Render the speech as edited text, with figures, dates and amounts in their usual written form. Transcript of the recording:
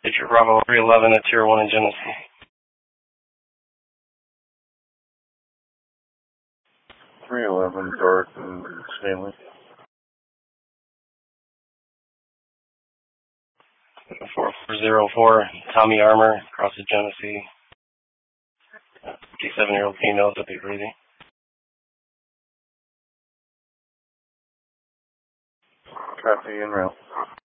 Picture Bravo 311 at Tier 1 in Genesee. 311, Dark and Stanley. 4404, Tommy Armour, across the Genesee. 57-year-old female, to be breathing. Copy, en route.